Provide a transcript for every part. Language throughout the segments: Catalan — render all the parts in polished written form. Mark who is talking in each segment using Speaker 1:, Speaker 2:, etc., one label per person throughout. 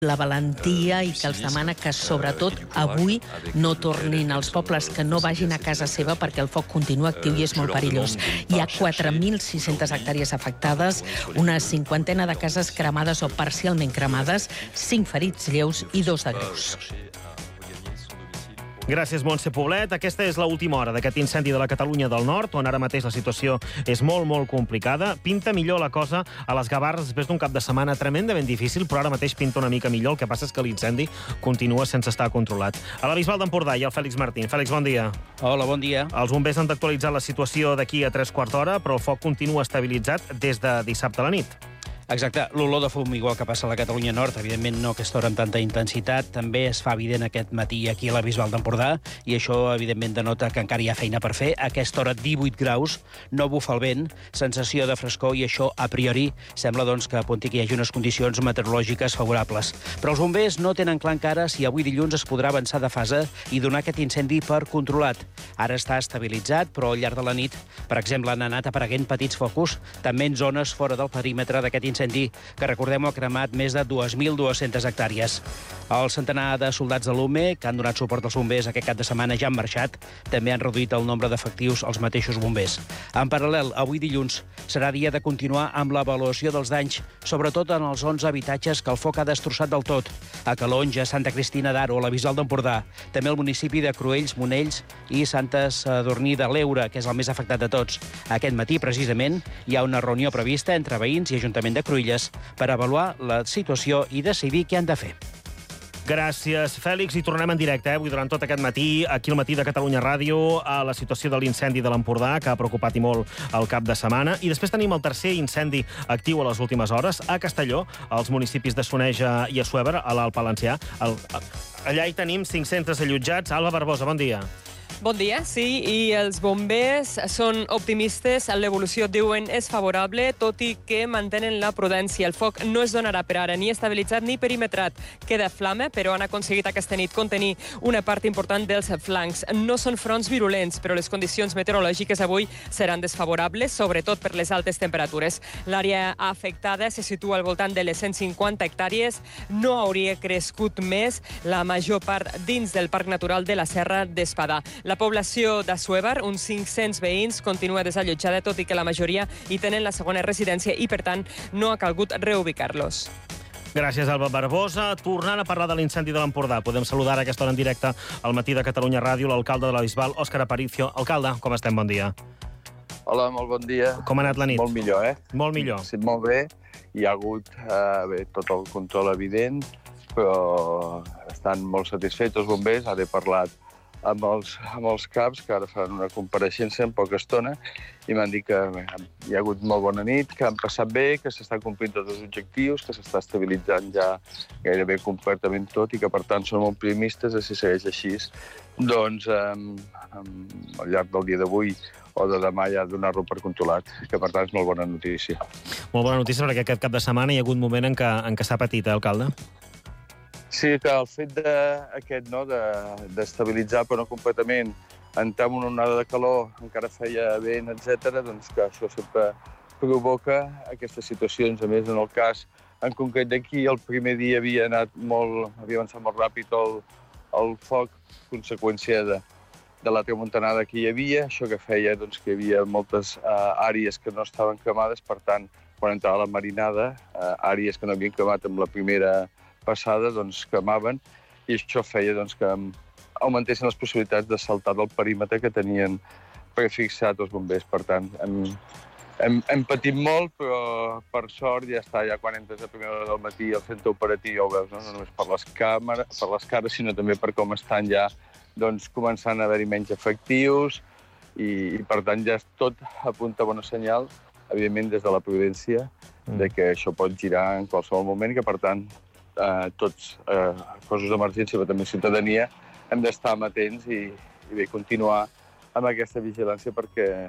Speaker 1: la valentia i que els demana que, sobretot, avui no tornin als pobles, que no vagin a casa seva perquè el foc continua actiu i és molt perillós. Hi ha 4.600 hectàrees afectades, una cinquantena de cases cremades o parcialment cremades, 5 ferits lleus i 2 de greus.
Speaker 2: Gràcies, Montse Poblet. Aquesta és l'última hora d'aquest incendi de la Catalunya del Nord, on ara mateix la situació és molt complicada. Pinta millor la cosa a les Gavarres després d'un cap de setmana tremendament difícil, però ara mateix pinta una mica millor. El que passa és que l'incendi continua sense estar controlat. A la Bisbal d'Empordà hi ha el Fèlix Martín. Fèlix, bon dia.
Speaker 3: Hola, bon dia.
Speaker 2: Els bombers han d'actualitzar la situació d'aquí a 3/4 d'hora, però el foc continua estabilitzat des de dissabte a la nit.
Speaker 3: Exacte, l'olor de fum, igual que passa a la Catalunya Nord, evidentment no aquesta hora amb tanta intensitat, també es fa evident aquest matí aquí a la Bisbal d'Empordà, i això, evidentment, denota que encara hi ha feina per fer. A aquesta hora, 18 graus, no bufa el vent, sensació de frescor, i això, a priori, sembla doncs, que apunti que hi hagi unes condicions meteorològiques favorables. Però els bombers no tenen clar encara si avui dilluns es podrà avançar de fase i donar aquest incendi per controlat. Ara està estabilitzat, però al llarg de la nit, per exemple, han anat apareguent petits focus, també en zones fora del perímetre d'aquest incendi, que, recordem-ho, ha cremat més de 2.200 hectàrees. El centenar de soldats de l'UME, que han donat suport als bombers aquest cap de setmana, ja han marxat. També han reduït el nombre d'efectius als mateixos bombers. En paral·lel, avui dilluns serà dia de continuar amb l'avaluació dels danys, sobretot en els 11 habitatges que el foc ha destrossat del tot. A Calonja, Santa Cristina d'Aro, a la Bisbal d'Empordà, també el municipi de Cruells, Monells i Santa Sadurní de l'Eure, que és el més afectat de tots. Aquest matí, precisament, hi ha una reunió prevista entre veïns i Ajuntament de Cruïlles per avaluar la situació i decidir què han de fer.
Speaker 2: Gràcies, Fèlix. I tornem en directe, avui durant tot aquest matí, aquí al Matí de Catalunya Ràdio, a la situació de l'incendi de l'Empordà, que ha preocupat i molt el cap de setmana. I després tenim el tercer incendi actiu a les últimes hores, a Castelló, als municipis de Soneja i Assuévar, a l'Alt Palencià. Allà hi tenim 500 allotjats. Alba Barbosa, bon dia.
Speaker 4: Bon dia, sí, i els bombers són optimistes, l'evolució, diuen, és favorable, tot i que mantenen la prudència. El foc no es donarà per ara ni estabilitzat ni perimetrat. Queda flama, però han aconseguit aquesta nit contenir una part important dels flancs. No són fronts virulents, però les condicions meteorològiques avui seran desfavorables, sobretot per les altes temperatures. L'àrea afectada se situa al voltant de les 150 hectàrees, no hauria crescut més, la major part dins del Parc Natural de la Serra d'Espadà. La població d'Assuévar, uns 500 veïns, continua desallotjada, tot i que la majoria hi tenen la segona residència i, per tant, no ha calgut reubicar-los.
Speaker 2: Gràcies, Alba Barbosa. Tornant a parlar de l'incendi de l'Empordà, podem saludar a aquesta hora en directe al Matí de Catalunya Ràdio l'alcalde de la Bisbal, Òscar Aparicio. Alcalde, com estem? Bon dia.
Speaker 5: Hola, molt bon dia.
Speaker 2: Com ha anat la nit?
Speaker 5: Molt millor, eh?
Speaker 2: Molt millor.
Speaker 5: Ha estat molt bé. Hi ha hagut tot el control evident, però estan molt satisfets els bombers. Ara he parlat amb els caps, que ara faran una compareixença en poca estona, i m'han dit que hi ha hagut molt bona nit, que han passat bé, que s'estan complint tots els objectius, que s'està estabilitzant ja gairebé completament tot i que, per tant, són molt optimistes i si segueix així, doncs, al llarg del dia d'avui o de demà ja donar-lo per controlat, que, per tant, és molt bona notícia.
Speaker 2: Molt bona notícia, perquè aquest cap de setmana hi ha hagut un moment en què s'ha patit, alcalde?
Speaker 5: Sí, que el fet d'estabilitzar, però no completament, entrar en una onada de calor, encara feia vent, etc., doncs que això sempre provoca aquestes situacions. A més, en el cas en concret d'aquí, el primer dia havia avançat molt ràpid el foc, conseqüència de la tramuntanada que hi havia, això que feia doncs, que hi havia moltes àrees que no estaven cremades, per tant, quan entrava la marinada, àrees que no havien cremat amb la primera passada, doncs, cremaven, i això feia doncs, que augmentessin les possibilitats de saltar del perímetre que tenien prefixat els bombers. Per tant, hem patit molt, però per sort ja està, ja quan entres a primera hora del matí al centre operatiu ja ho veus, no només per les cares, sinó també per com estan ja doncs, començant a haver-hi menys efectius, i per tant ja tot apunta a bona senyal, evidentment des de la prudència, de que això pot girar en qualsevol moment, que per tant tots, cossos d'emergència, però també ciutadania, hem d'estar amatents i bé, continuar amb aquesta vigilància perquè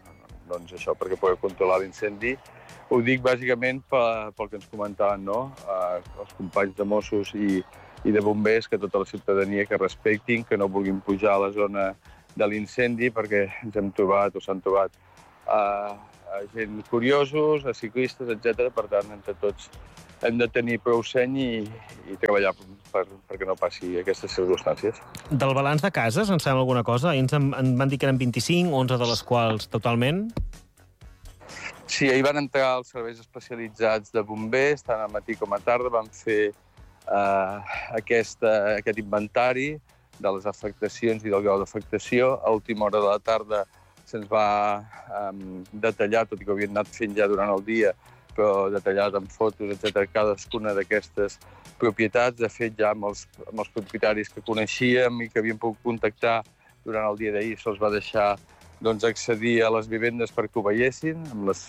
Speaker 5: poder controlar l'incendi. Ho dic bàsicament pel que ens comentaven, no? Els companys de Mossos i de bombers, que tota la ciutadania que respectin, que no vulguin pujar a la zona de l'incendi, perquè ens hem trobat o s'han trobat a gent curiosos, a ciclistes, etc. Per tant, entre tots hem de tenir prou seny i treballar perquè no passi aquestes circumstàncies.
Speaker 2: Del balanç de cases, en sabem alguna cosa? Ens van dir que eren 25, 11 de les quals totalment?
Speaker 5: Sí, ahir van entrar els serveis especialitzats de bombers, tant al matí com a tarda, van fer aquest inventari de les afectacions i del grau d'afectació. A última hora de la tarda se'ns va detallar, tot i que ho havien anat fent ja durant el dia, però detallat amb fotos, etc., cadascuna d'aquestes propietats. De fet, ja amb els propietaris que coneixíem i que havíem pogut contactar durant el dia d'ahir, se'ls va deixar accedir a les vivendes perquè ho veiessin,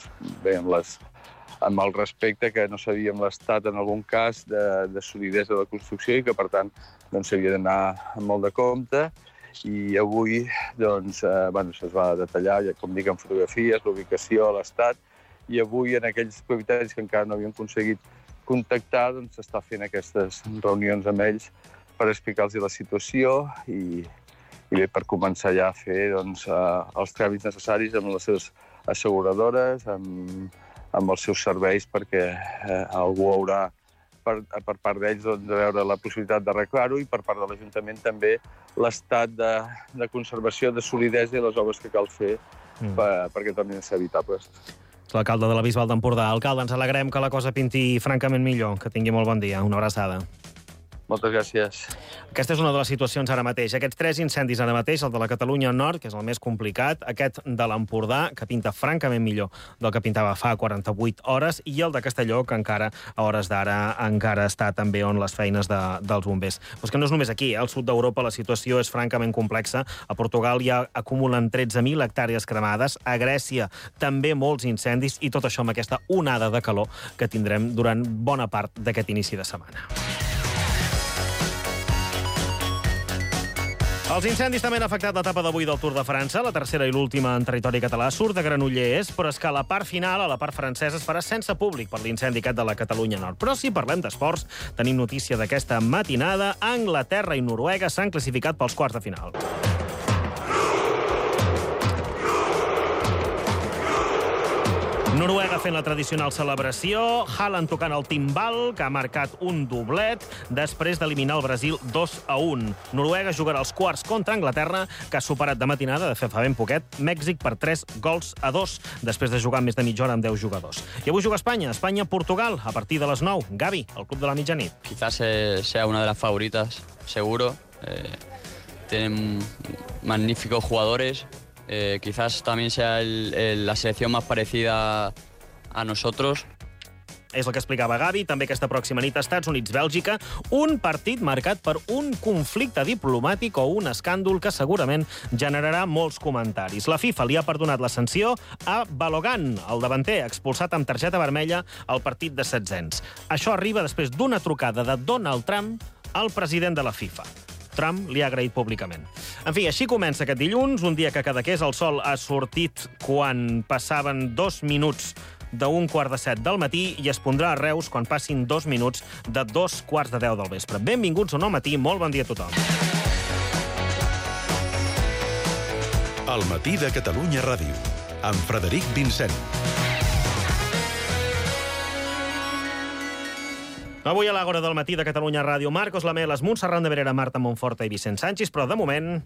Speaker 5: amb el respecte que no sabíem l'estat, en algun cas, de solidesa de la construcció i que, per tant, s'havia d'anar amb molt de compte. I avui se'ls va detallar, com dic, amb fotografies, l'ubicació, l'estat, i avui en aquells propietaris que encara no havien aconseguit contactar s'està fent aquestes reunions amb ells per explicar-los la situació i bé, per començar ja a fer els tràmits necessaris amb les seves asseguradores, amb els seus serveis, perquè algú haurà per part d'ells de veure la possibilitat d'arreglar-ho i per part de l'Ajuntament també l'estat de conservació, de solidesa i les obres que cal fer perquè tornin a ser habitables.
Speaker 2: L'alcalde de la Bisbal d'Empordà. Alcalde, ens alegrem que la cosa pinti francament millor. Que tingui molt bon dia. Una abraçada.
Speaker 5: Moltes gràcies.
Speaker 2: Aquesta és una de les situacions ara mateix. Aquests 3 incendis ara mateix, el de la Catalunya Nord, que és el més complicat, aquest de l'Empordà, que pinta francament millor del que pintava fa 48 hores, i el de Castelló, que encara, a hores d'ara, encara està també on les feines dels bombers. Però és que no és només aquí, al sud d'Europa la situació és francament complexa. A Portugal ja acumulen 13.000 hectàrees cremades, a Grècia també molts incendis, i tot això amb aquesta onada de calor que tindrem durant bona part d'aquest inici de setmana. Els incendis també han afectat l'etapa d'avui del Tour de França, la tercera i l'última en territori català. Surt de Granollers, però és que la part final, a la part francesa, es farà sense públic per l'incendi aquest de la Catalunya Nord. Però si parlem d'esports, tenim notícia d'aquesta matinada. Anglaterra i Noruega s'han classificat pels quarts de final. Noruega fent la tradicional celebració, Haaland tocant el timbal, que ha marcat un doblet, després d'eliminar el Brasil 2-1. Noruega jugarà els quarts contra Anglaterra, que ha superat de matinada, de fet fa ben poquet, Mèxic per 3-2, després de jugar més de mitja hora amb 10 jugadors. I avui juga Espanya, Espanya-Portugal, a partir de les 9. Gavi, el club de la mitjanit.
Speaker 6: Quizás sea una de las favoritas, seguro. Tienen magníficos jugadores. Quizás también sea la selección más parecida a nosotros.
Speaker 2: És el que explicava Gavi. També aquesta pròxima nit a Estats Units-Bèlgica, un partit marcat per un conflicte diplomàtic o un escàndol que segurament generarà molts comentaris. La FIFA li ha perdonat la sanció a Balogan, el davanter, expulsat amb targeta vermella al partit de setzents. Això arriba després d'una trucada de Donald Trump al president de la FIFA. Trump li ha agraït públicament. En fi, així comença aquest dilluns, un dia que Cadaqués el sol ha sortit quan passaven 2 minuts d'un 6:45 del matí i es pondrà a Reus quan passin 2 minuts de 2:15 del vespre. Benvinguts a Nou Matí, molt bon dia a tothom.
Speaker 7: El matí de Catalunya Ràdio, amb Frederic Vincent.
Speaker 2: Avui a l'Àgora del matí de Catalunya Ràdio, Marcos Lamelas, Montserrat de Verera, Marta Monforta i Vicent Sánchez, però de moment...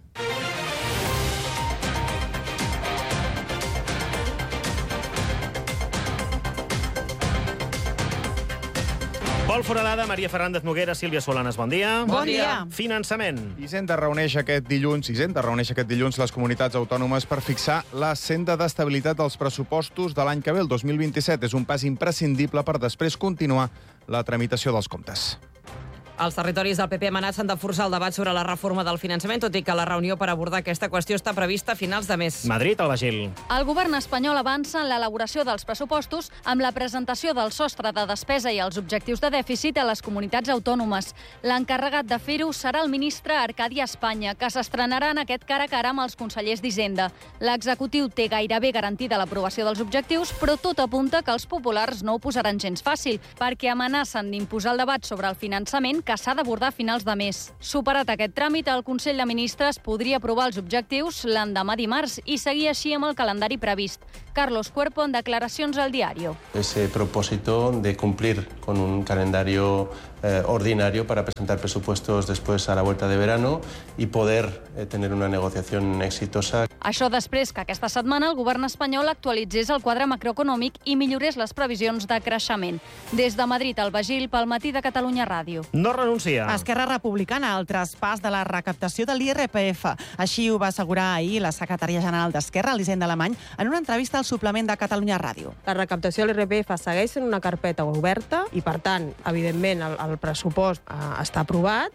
Speaker 2: Pol Foradada, Maria Fernández Noguera, Sílvia Solanes, bon dia.
Speaker 8: Bon dia.
Speaker 2: Finançament.
Speaker 8: Hisenda reuneix aquest dilluns les comunitats autònomes per fixar la senda d'estabilitat dels pressupostos de l'any que ve, el 2027. És un pas imprescindible per després continuar la tramitació dels comptes.
Speaker 9: Els territoris del PP amenacen de forçar el debat sobre la reforma del finançament, tot i que la reunió per abordar aquesta qüestió està prevista a finals de mes.
Speaker 2: Madrid, Alba Gil.
Speaker 10: El govern espanyol avança en l'elaboració dels pressupostos amb la presentació del sostre de despesa i els objectius de dèficit a les comunitats autònomes. L'encarregat de fer-ho serà el ministre Arcadi Espanya, que s'estrenarà en aquest cara a cara amb els consellers d'Hisenda. L'executiu té gairebé garantida l'aprovació dels objectius, però tot apunta que els populars no ho posaran gens fàcil, perquè amenacen d'imposar el debat sobre el finançament que s'ha d'abordar a finals de mes. Superat aquest tràmit, el Consell de Ministres podria aprovar els objectius l'endemà dimarts i seguir així amb el calendari previst. Carlos Cuerpo, en declaracions al Diario.
Speaker 11: Ese propósito de cumplir con un calendario ordinario para presentar presupuestos después a la vuelta de verano y poder tener una negociación exitosa.
Speaker 10: Això després que aquesta setmana el govern espanyol actualitzés el quadre macroeconòmic i millorés les previsions de creixement. Des de Madrid, al Bagil, pel Matí de Catalunya Ràdio.
Speaker 2: No renuncia.
Speaker 12: Esquerra Republicana al traspàs de la recaptació de l'IRPF. Així ho va assegurar ahir la secretària general d'Esquerra, Elisenda Alemany, en una entrevista al suplement de Catalunya Ràdio.
Speaker 13: La recaptació de l'IRPF segueix sent una carpeta oberta i, per tant, evidentment, el pressupost està aprovat.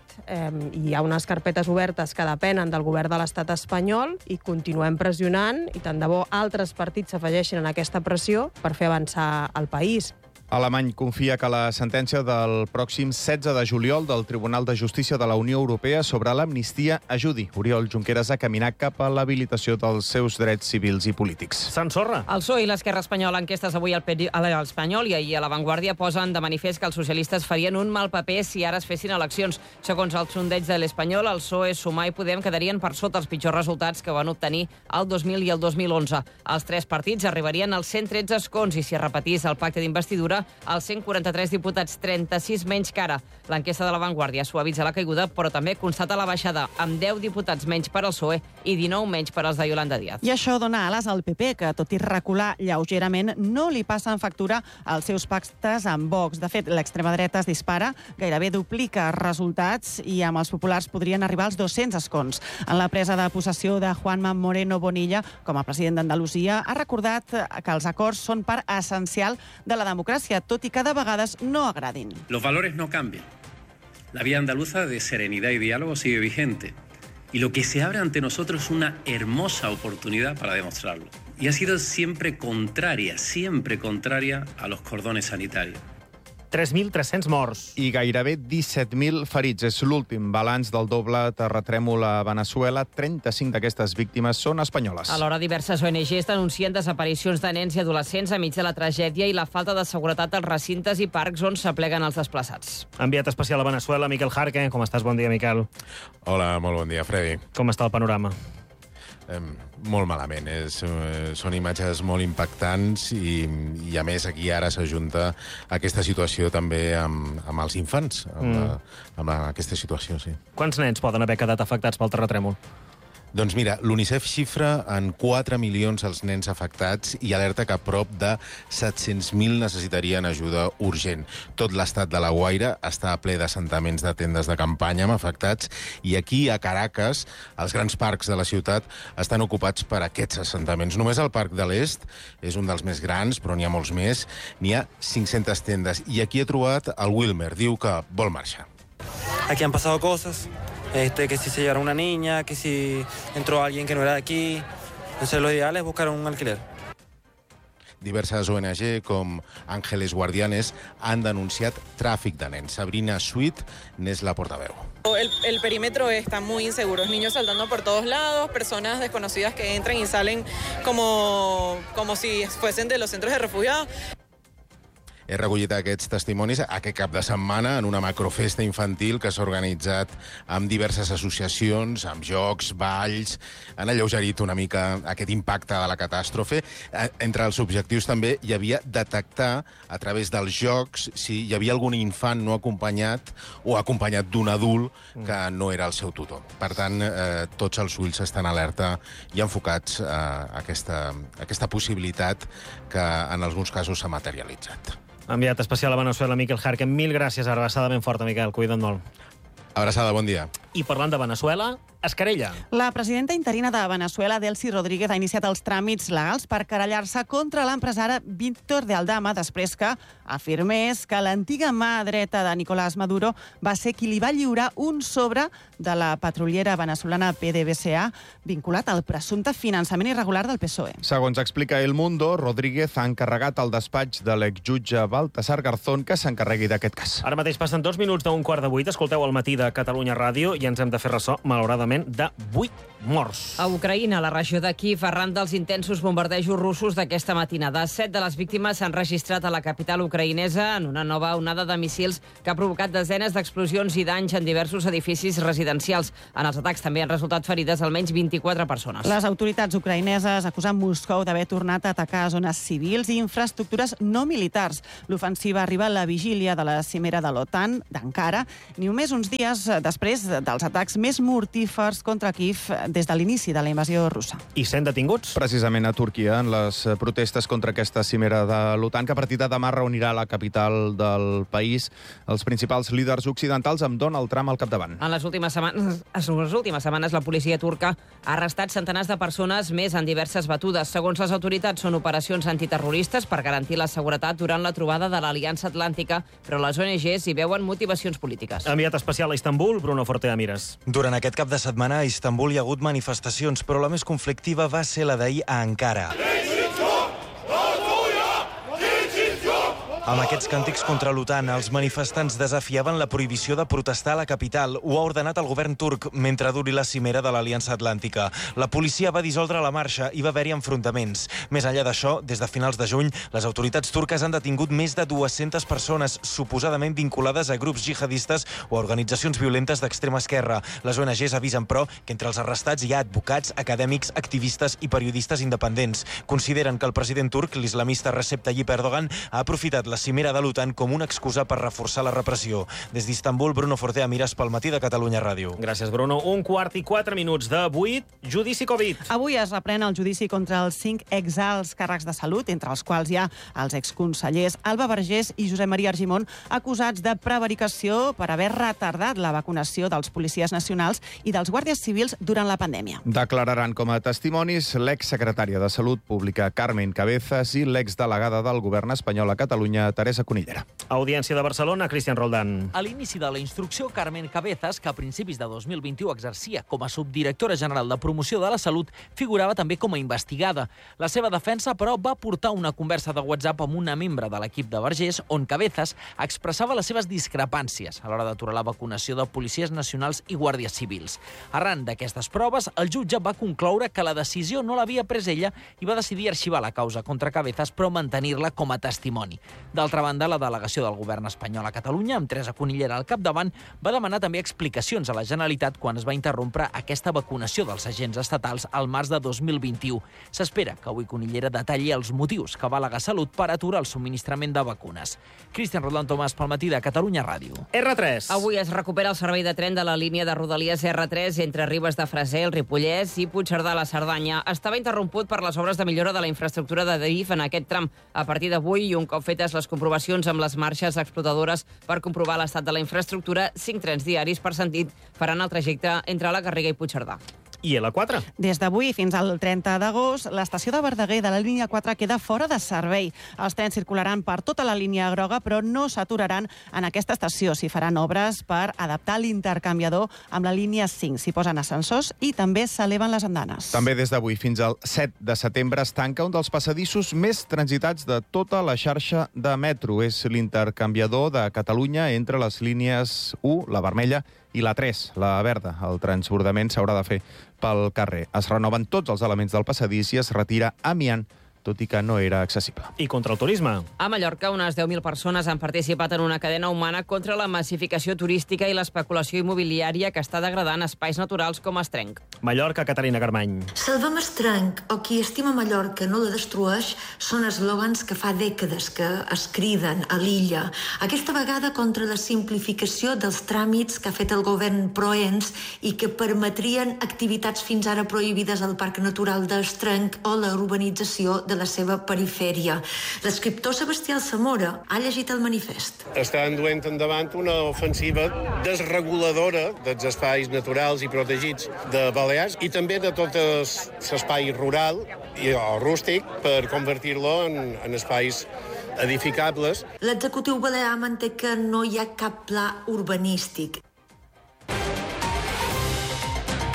Speaker 13: Hi ha unes carpetes obertes que depenen del govern de l'estat espanyol i continuem pressionant i tant de bo altres partits s'afegeixin en aquesta pressió per fer avançar el país.
Speaker 8: Alemany confia que la sentència del pròxim 16 de juliol del Tribunal de Justícia de la Unió Europea sobre l'amnistia ajudi Oriol Junqueras a caminar cap a l'habilitació dels seus drets civils i polítics.
Speaker 2: Sant Sorra.
Speaker 9: El PSOE i l'Esquerra Espanyola, enquestes avui a l'Espanyol i ahir a La Vanguardia, posen de manifest que els socialistes farien un mal paper si ara es fessin eleccions. Segons el sondeig de l'Espanyol, el PSOE, Sumar i Podem quedarien per sota els pitjors resultats que van obtenir el 2000 i el 2011. Els tres partits arribarien als 113 escons i si es repetís el pacte d'investidura, els 143 diputats, 36 menys que ara. L'enquesta de La Vanguardia suavitza la caiguda, però també constata la baixada, amb 10 diputats menys per al PSOE i 19 menys per als de Yolanda Díaz.
Speaker 12: I això dona ales al PP, que, tot i recular lleugerament, no li passen factura als seus pactes amb Vox. De fet, l'extrema dreta es dispara, gairebé duplica resultats i amb els populars podrien arribar als 200 escons. En la presa de possessió de Juanma Moreno Bonilla, com a president d'Andalusia, ha recordat que els acords són part essencial de la democràcia, tot i que de vegades no agradin.
Speaker 14: Los valores no cambian. La vía andaluza de serenidad y diálogo sigue vigente. Y lo que se abre ante nosotros es una hermosa oportunidad para demostrarlo. Y ha sido siempre contraria a los cordones sanitarios.
Speaker 2: 3.300 morts.
Speaker 8: I gairebé 17.000 ferits. És l'últim balanç del doble terratrèmol a Veneçuela. 35 d'aquestes víctimes són espanyoles.
Speaker 9: Alhora, diverses ONGs denuncien desaparicions de nens i adolescents enmig de la tragèdia i la falta de seguretat als recintes i parcs on s'apleguen els desplaçats.
Speaker 2: Enviat especial a Veneçuela, Miquel Jarque. Com estàs? Bon dia, Miquel.
Speaker 15: Hola, molt bon dia, Freddy.
Speaker 2: Com està el panorama?
Speaker 15: Molt malament. Són imatges molt impactants i a més aquí ara s'ajunta aquesta situació també amb els infants, amb aquesta situació, sí.
Speaker 2: Quants nens poden haver quedat afectats pel terratrèmol?
Speaker 15: Doncs mira, l'UNICEF xifra en 4 milions els nens afectats i alerta que prop de 700.000 necessitarien ajuda urgent. Tot l'estat de La Guaira està ple d'assentaments de tendes de campanya amb afectats i aquí, a Caracas, els grans parcs de la ciutat estan ocupats per aquests assentaments. Només el Parc de l'Est és un dels més grans, però n'hi ha molts més. N'hi ha 500 tendes i aquí he trobat el Wilmer. Diu que vol marxar.
Speaker 16: Aquí han pasado cosas. Que si se llevaron una niña, que si entró alguien que no era de aquí. Entonces lo ideal es buscar un alquiler.
Speaker 15: Diverses ONG, com Ángeles Guardianes, han denunciat tràfic de nens. Sabrina Sweet n'és la portaveu.
Speaker 17: El perímetro está muy inseguro, niños saltando por todos lados, personas desconocidas que entran y salen como si fuesen de los centros de refugiados.
Speaker 15: He recollit aquests testimonis aquest cap de setmana en una macrofesta infantil que s'ha organitzat amb diverses associacions, amb jocs, balls. Han alleugerit una mica aquest impacte de la catàstrofe. Entre els objectius també hi havia detectar a través dels jocs si hi havia algun infant no acompanyat o acompanyat d'un adult que no era el seu tutor. Per tant, tots els ulls estan alerta i enfocats a aquesta possibilitat que en alguns casos s'ha materialitzat.
Speaker 2: Enviat especial a Veneçuela, Miquel Jarque. Mil gràcies. Abraçada ben forta, Miquel. Cuida't molt.
Speaker 15: Abraçada, bon dia.
Speaker 2: I parlant de Veneçuela, es querella.
Speaker 12: La presidenta interina de Veneçuela, Delcy Rodríguez, ha iniciat els tràmits legals per querellar-se contra l'empresari Víctor de Aldama després que afirmés que l'antiga mà dreta de Nicolás Maduro va ser qui li va lliurar un sobre de la petroliera venezolana PDVSA vinculat al presumpte finançament irregular del PSOE.
Speaker 8: Segons explica El Mundo, Rodríguez ha encarregat al despatx de l'exjutge Baltasar Garzón que s'encarregui d'aquest cas.
Speaker 2: Ara mateix passen 2 minuts d'1:15. Escolteu El Matí de Catalunya Ràdio i ens hem de fer ressò, malauradament, malauradament, de 8 morts.
Speaker 9: A Ucraïna, la regió de Kiev, arran dels intensos bombardejos russos d'aquesta matinada. 7 de les víctimes s'han registrat a la capital ucraïnesa en una nova onada de míssils que ha provocat desenes d'explosions i danys en diversos edificis residencials. En els atacs també han resultat ferides almenys 24 persones.
Speaker 12: Les autoritats ucraïneses acusen Moscou d'haver tornat a atacar zones civils i infraestructures no militars. L'ofensiva arriba a la vigília de la cimera de l'OTAN d'Ankara, només uns dies després dels atacs més mortífers contra Kiev des de l'inici de la invasió russa.
Speaker 2: I 100 detinguts?
Speaker 8: Precisament a Turquia, en les protestes contra aquesta cimera de l'OTAN, que a partir de demà reunirà la capital del país els principals líders occidentals amb Donald Trump al capdavant.
Speaker 9: En les últimes setmanes, la policia turca ha arrestat centenars de persones més en diverses batudes. Segons les autoritats, són operacions antiterroristes per garantir la seguretat durant la trobada de l'Aliança Atlàntica, però les ONGs hi veuen motivacions polítiques.
Speaker 2: Enviat especial a Istanbul, Bruno Fortea Mires.
Speaker 18: Durant aquest cap de setmana a Istanbul hi ha hagut manifestacions, però la més conflictiva va ser la d'ahir a Ankara. Amb aquests càntics contra l'OTAN, els manifestants desafiaven la prohibició de protestar a la capital. Ho ha ordenat el govern turc mentre duri la cimera de l'Aliança Atlàntica. La policia va dissoldre la marxa i va haver-hi enfrontaments. Més enllà d'això, des de finals de juny, les autoritats turques han detingut més de 200 persones suposadament vinculades a grups jihadistes o a organitzacions violentes d'extrema esquerra. Les ONGs avisen, però, que entre els arrestats hi ha advocats, acadèmics, activistes i periodistes independents. Consideren que el president turc, l'islamista Recep Tayyip Erdogan, ha aprofitat la cimera de l'OTAN com una excusa per reforçar la repressió. Des d'Istanbul, Bruno Fortea Mires pel Matí de Catalunya Ràdio.
Speaker 2: Gràcies, Bruno. 1:04 de 8, judici Covid.
Speaker 12: Avui es reprèn el judici contra els 5 exalts càrrecs de salut, entre els quals hi ha els exconsellers Alba Vergés i Josep Maria Argimon, acusats de prevaricació per haver retardat la vacunació dels policies nacionals i dels guàrdies civils durant la pandèmia.
Speaker 8: Declararan com a testimonis l'exsecretària de Salut Pública Carmen Cabezas i l'exdelegada del govern espanyol a Catalunya, Teresa Cunillera.
Speaker 2: Audiència de Barcelona, Cristian Roldán.
Speaker 19: A l'inici de la instrucció, Carmen Cabezas, que a principis de 2021 exercia com a subdirectora general de promoció de la salut, figurava també com a investigada. La seva defensa, però, va portar una conversa de WhatsApp amb una membre de l'equip de Vergés, on Cabezas expressava les seves discrepàncies a l'hora d'aturar la vacunació de policies nacionals i guàrdies civils. Arran d'aquestes proves, el jutge va concloure que la decisió no l'havia pres ella i va decidir arxivar la causa contra Cabezas, però mantenir-la com a testimoni. D'altra banda, la delegació del govern espanyol a Catalunya, amb Teresa Cunillera al capdavant, va demanar també explicacions a la Generalitat quan es va interrompre aquesta vacunació dels agents estatals al març de 2021. S'espera que avui Cunillera detalli els motius que va al·legar Salut per aturar el subministrament de vacunes. Cristian Roldán Tomàs pel Matí de Catalunya Ràdio.
Speaker 2: R3.
Speaker 9: Avui es recupera el servei de tren de la línia de Rodalies R3 entre Ribes de Freser, el Ripollès i Puigcerdà, la Cerdanya. Estava interromput per les obres de millora de la infraestructura de DIF en aquest tram. A partir d'avui, i un cop fetes les comprovacions amb les marxes explotadores per comprovar l'estat de la infraestructura, 5 trens diaris per sentit faran el trajecte entre la Garriga i Puigcerdà.
Speaker 2: I L4?
Speaker 12: Des d'avui fins al 30 d'agost, l'estació de Verdaguer de la línia 4 queda fora de servei. Els trens circularan per tota la línia groga, però no s'aturaran en aquesta estació. S'hi faran obres per adaptar l'intercanviador amb la línia 5. S'hi posen ascensors i també s'eleven les andanes.
Speaker 8: També des d'avui fins al 7 de setembre es tanca un dels passadissos més transitats de tota la xarxa de metro. És l'intercanviador de Catalunya entre les línies 1, la vermella, i la 3, la verda. El transbordament s'haurà de fer pel carrer. Es renoven tots els elements del passadís i es retira amiant, tot i que no era accessible.
Speaker 2: I contra el turisme?
Speaker 9: A Mallorca, unes 10.000 persones han participat en una cadena humana contra la massificació turística i l'especulació immobiliària que està degradant espais naturals com Estrenc.
Speaker 2: Mallorca, Caterina Garmany.
Speaker 20: Salvem Estrenc o qui estima Mallorca no la destrueix són eslògans que fa dècades que es criden a l'illa. Aquesta vegada contra la simplificació dels tràmits que ha fet el govern Proens i que permetrien activitats fins ara prohibides al Parc Natural d'Estrenc o la urbanització de la seva perifèria. L'escriptor Sebastià Zamora ha llegit el manifest.
Speaker 21: Estan duent endavant una ofensiva desreguladora dels espais naturals i protegits de Balears i també de tot l'espai rural o rústic per convertir-lo en espais edificables.
Speaker 20: L'executiu balear manté que no hi ha cap pla urbanístic.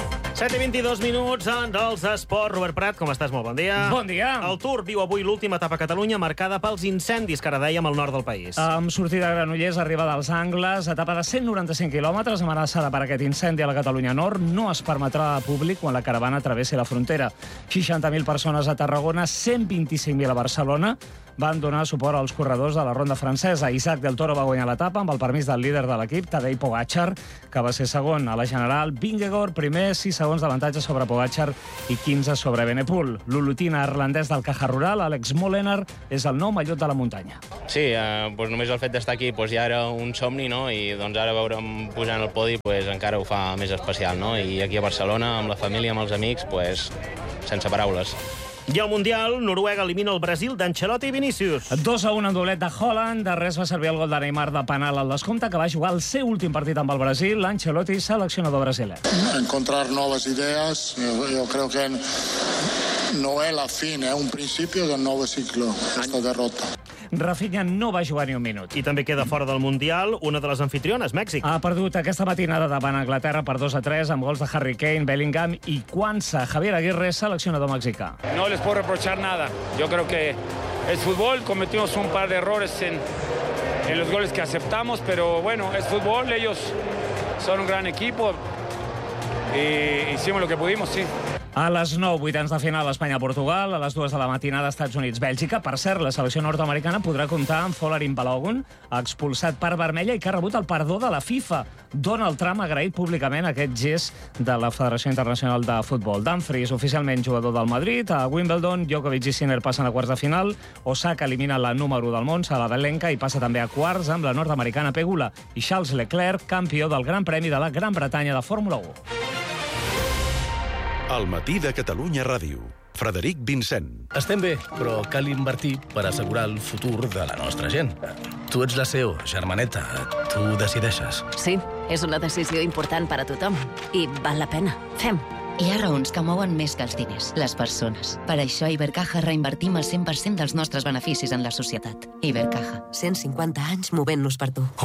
Speaker 2: 7:22 minuts dels esports. Robert Prat, com estàs? Molt bon dia.
Speaker 1: Bon dia.
Speaker 2: El Tour viu avui l'última etapa a Catalunya marcada pels incendis que ara dèiem al nord del país.
Speaker 1: Amb sortida de Granollers, arribada als Angles, etapa de 195 quilòmetres, amenaçada per aquest incendi a la Catalunya Nord. No es permetrà públic quan la caravana travessi la frontera. 60.000 persones a Tarragona, 125.000 a Barcelona van donar suport als corredors de la ronda francesa. Isaac del Toro va guanyar l'etapa amb el permís del líder de l'equip, Tadej Pogačar, que va ser segon. A la general, Vingegaard, primer, 6 segons d'avantatge sobre Pogačar i 15 sobre Benepul. L'olotina irlandès del Caja Rural, Alex Molenaar, és el nou mallot de la muntanya.
Speaker 22: Sí, només el fet d'estar aquí ja era un somni, no? I ara veure'm pujant al podi encara ho fa més especial, no? I aquí a Barcelona, amb la família, amb els amics, sense paraules.
Speaker 2: I al Mundial, Noruega elimina el Brasil d'Ancelotti i Vinícius.
Speaker 1: 2-1 en doblet de Haaland. De res va servir el gol de Neymar de penal al descompte, que va jugar el seu últim partit amb el Brasil. Ancelotti, seleccionador brasiler.
Speaker 23: Encontrar nuevas ideas. Yo creo que no es la fin, es un principio de un nuevo ciclo, esta derrota.
Speaker 1: Rafinha no va jugar ni un minut.
Speaker 2: I també queda fora del Mundial una de les anfitriones, Mèxic.
Speaker 1: Ha perdut aquesta matinada davant Anglaterra per 2-3 amb gols de Harry Kane, Bellingham i Cuanza. Javier Aguirre, seleccionador mexicà.
Speaker 24: No les puedo reprochar nada. Yo creo que es fútbol, cometimos un par de errores en los goles que aceptamos, pero bueno, es fútbol, ellos son un gran equipo y hicimos lo que pudimos, sí.
Speaker 1: A les 9, vuitens de final, Espanya-Portugal. A les 2 de la matinada, Estats Units-Bèlgica. Per cert, la selecció nord-americana podrà comptar amb Folarin Balogun, expulsat per vermella i que ha rebut el perdó de la FIFA. Donald Trump ha agraït públicament aquest gest de la Federació Internacional de Futbol. Dumfries, oficialment jugador del Madrid. A Wimbledon, Djokovic i Sinner passen a quarts de final. Osaka elimina la número del món, Sabalenka, i passa també a quarts amb la nord-americana Pegula. I Charles Leclerc, campió del Gran Premi de la Gran Bretanya de Fórmula 1.
Speaker 7: Al matí de Catalunya Ràdio. Frederic Vincent.
Speaker 25: Estem bé, però cal invertir per assegurar el futur de la nostra gent. Tu ets la CEO, germaneta. Tu decideixes.
Speaker 26: Sí, és una decisió important per a tothom. I val la pena. Fem. Hi ha raons que mouen més que els diners, les persones. Per això a Ibercaja reinvertim el 100% dels nostres beneficis en la societat. Ibercaja. 150 anys movent-nos per tu.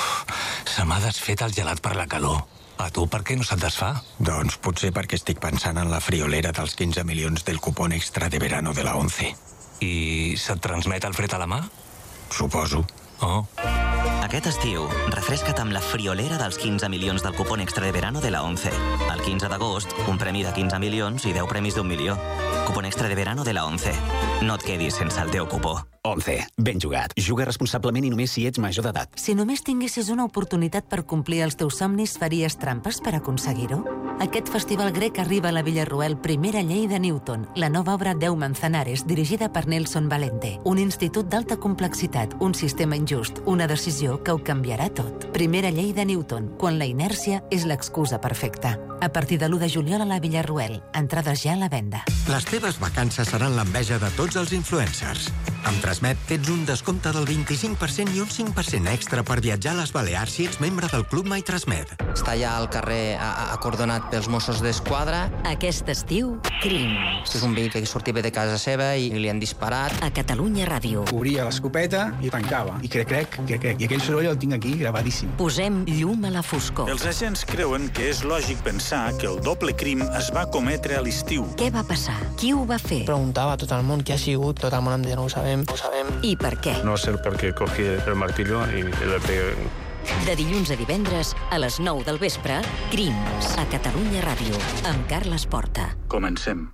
Speaker 27: Se m'ha desfet el gelat per la calor. A tu per què no se't desfà? Doncs potser perquè estic pensant en la friolera dels 15 milions del cupón extra de verano de la 11. I se't transmet el fred a la mà? Suposo. Oh.
Speaker 28: Aquest estiu, refresca't amb la friolera dels 15 milions del cupón extra de verano de la 11. El 15 d'agost, un premi de 15 milions i 10 premis d'1 milió. Cupón extra de verano de la 11. No et quedis sense el teu cupó.
Speaker 29: 11. Ben jugat. Juga responsablement i només si ets major d'edat.
Speaker 30: Si només tinguessis una oportunitat per complir els teus somnis, faries trampes per aconseguir-ho? Aquest festival grec arriba a la Villarroel Primera Llei de Newton, la nova obra 10 Manzanares, dirigida per Nelson Valente. Un institut d'alta complexitat, un sistema injust, una decisió que ho canviarà tot. Primera Llei de Newton, quan la inèrcia és l'excusa perfecta. A partir de l'1 de juliol a la Villarroel. Entrades ja a la venda.
Speaker 31: Les teves vacances seran l'enveja de tots els influencers. Amb Transmet tens un descompte del 25% i un 5% extra per viatjar a les Balears si ets membre del Club My Transmet.
Speaker 32: Està ja al carrer acordonat pels Mossos d'Esquadra.
Speaker 26: Aquest estiu, crims.
Speaker 32: És un veí que sortia de casa seva i li han disparat.
Speaker 26: A Catalunya Ràdio.
Speaker 33: Obria l'escopeta i tancava. I crec. I aquell soroll el tinc aquí gravadíssim.
Speaker 26: Posem llum a la foscor.
Speaker 34: Els agents creuen que és lògic pensar que el doble crim es va cometre a l'estiu.
Speaker 26: Què va passar? Qui ho va fer?
Speaker 32: Preguntava a tot el món qui ha sigut. Tot el món em deia, no ho sabem.
Speaker 26: I per què?
Speaker 34: No sé per què cogí el martillo i le pegué.
Speaker 26: De dilluns a divendres, a les 9 del vespre, Crims, a Catalunya Ràdio, amb Carles Porta.
Speaker 34: Comencem.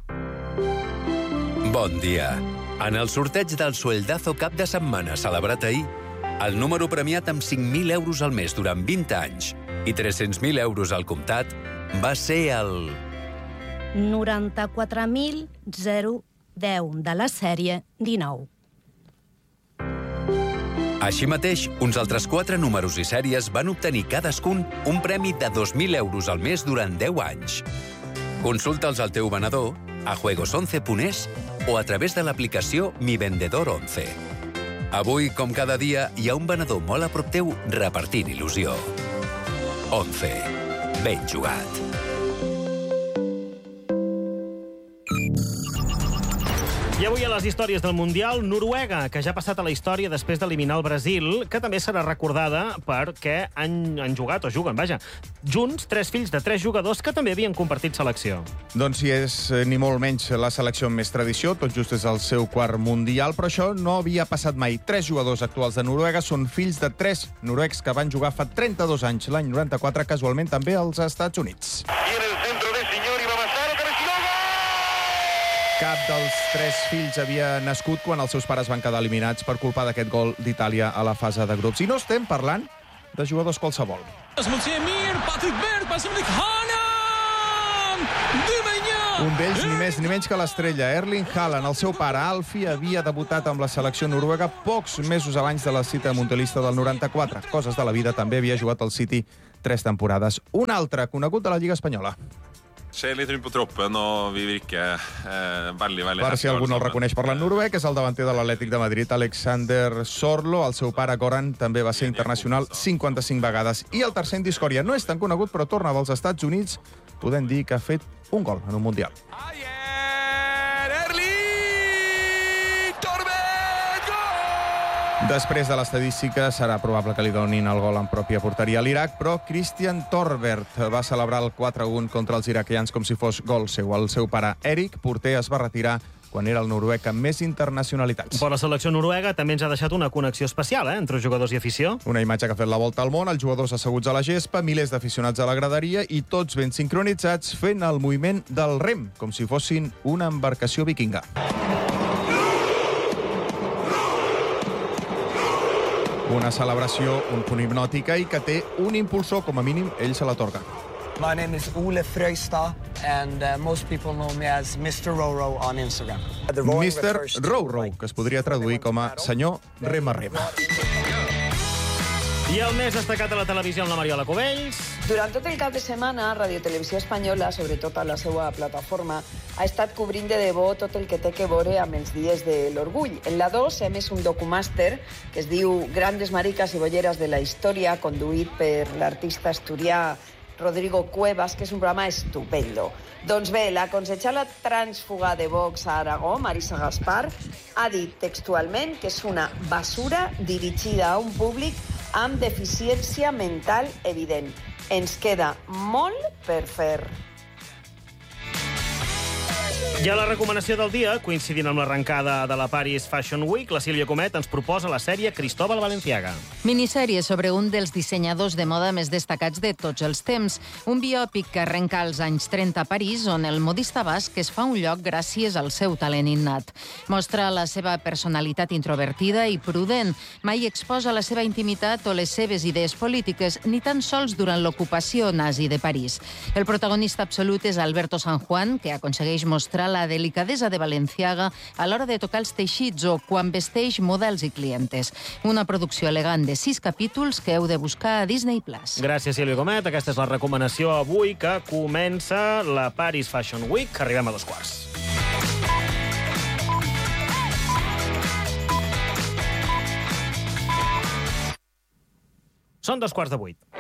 Speaker 35: Bon dia. En el sorteig del Sueldazo cap de setmana celebrat ahir, el número premiat amb 5.000 euros al mes durant 20 anys i 300.000 euros al comptat va ser el...
Speaker 36: 94.010 de la sèrie 19.
Speaker 35: Així mateix, uns altres 4 números i sèries van obtenir cadascun un premi de 2.000 euros al mes durant 10 anys. Consulta'ls al teu venedor, a juegos11.es o a través de l'aplicació Mi Vendedor 11. Avui, com cada dia, hi ha un venedor molt a prop teu repartint il·lusió. 11. Ben jugat.
Speaker 2: I avui avui a les històries del Mundial, Noruega, que ja ha passat a la història després d'eliminar el Brasil, que també serà recordada perquè han jugat, o juguen, vaja, junts 3 fills de 3 jugadors que també havien compartit selecció.
Speaker 3: Doncs si és ni molt menys la selecció amb més tradició, tot just és el seu quart Mundial, però això no havia passat mai. 3 jugadors actuals de Noruega són fills de 3 noruecs que van jugar fa 32 anys, l'any 94, casualment també als Estats Units. Cap dels 3 fills havia nascut quan els seus pares van quedar eliminats per culpa d'aquest gol d'Itàlia a la fase de grups. I no estem parlant de jugadors qualsevol. Un d'ells, ni més ni menys que l'estrella Erling Haaland. El seu pare, Alfie, havia debutat amb la selecció noruega pocs mesos abans de la cita mundialista del 94. Coses de la vida, també havia jugat al City 3 temporades. Un altre, conegut de la Lliga Espanyola.
Speaker 4: Ser litt rundt på troppen, og vi virker veldig
Speaker 3: Per si algú no el reconeix parlant noruec, és el davanter de l'Atlètic de Madrid, Alexander Sorlo. El seu pare, Goran, també va ser internacional 55 vegades. I el tercer en discòria no és tan conegut, però torna dels Estats Units, podem dir que ha fet un gol en un Mundial. Després de l'estadística, serà probable que li donin el gol en pròpia porteria a l'Iraq, però Christian Torvert va celebrar el 4-1 contra els iraquians com si fos gol seu. El seu pare, Eric, porter, es va retirar quan era el noruec amb més internacionalitats.
Speaker 2: Per la selecció noruega també ens ha deixat una connexió especial entre jugadors i afició.
Speaker 3: Una imatge que ha fet la volta al món, els jugadors asseguts a la gespa, milers d'aficionats a la graderia i tots ben sincronitzats fent el moviment del rem, com si fossin una embarcació vikinga. Una celebració, un punt hipnòtica i que té un impulsor, com a mínim, ell se l'atorga.
Speaker 5: My name is Ole Frøystad, and most people know me as Mr. Roro on Instagram.
Speaker 3: Mr. Roro, que es podria traduir com a senyor rema-rema.
Speaker 2: I el més destacat a la televisió amb la Mariola Cubells.
Speaker 6: Durant tot el cap de setmana, Radio Televisió Espanyola, sobretot a la seva plataforma, ha estat cobrint de debò tot el que té que veure amb els dies de l'orgull. En la 2 hem emès un documàster que es diu Grandes maricas i bolleres de la història, conduït per l'artista asturià Rodrigo Cuevas, que és un programa estupendo. Doncs bé, la concejala transfuga de Vox a Aragó, Marisa Gaspar, ha dit textualment que és una basura dirigida a un públic amb deficiència mental evident. Ens queda molt per fer.
Speaker 2: I a la recomanació del dia, coincidint amb l'arrencada de la Paris Fashion Week, la Sílvia Comet ens proposa la sèrie Cristóbal Valenciaga.
Speaker 8: Minissèrie sobre un dels dissenyadors de moda més destacats de tots els temps. Un biòpic que arrenca als anys 30 a París, on el modista basc es fa un lloc gràcies al seu talent innat. Mostra la seva personalitat introvertida i prudent. Mai exposa la seva intimitat o les seves idees polítiques, ni tan sols durant l'ocupació nazi de París. El protagonista absolut és Alberto San Juan, que aconsegueix mostrar la delicadesa de Valenciaga a l'hora de tocar els teixits o quan vesteix models i clientes. Una producció elegant de 6 capítols que heu de buscar a Disney+.
Speaker 2: Gràcies, Sílvia Comet. Aquesta és la recomanació avui que comença la Paris Fashion Week. Arribem a 2:15. Són 2:15.